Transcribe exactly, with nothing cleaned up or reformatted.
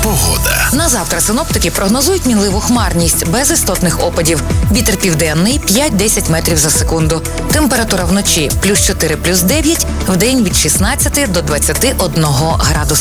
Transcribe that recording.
Погода. На завтра синоптики прогнозують мінливу хмарність, без істотних опадів. Вітер південний п'ять-десять метрів за секунду. Температура вночі плюс чотири, плюс дев'ять, вдень від шістнадцяти до двадцяти одного градуса.